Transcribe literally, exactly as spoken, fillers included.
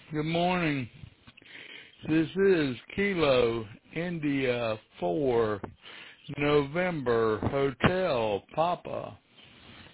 Good morning. This is Kilo India four November Hotel Papa.